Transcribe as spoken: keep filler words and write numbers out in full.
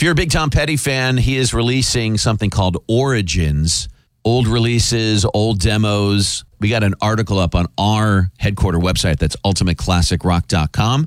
If you're a big Tom Petty fan, he is releasing something called Origins. Old releases, old demos. We got an article up on our headquarter website. That's ultimate classic rock dot com.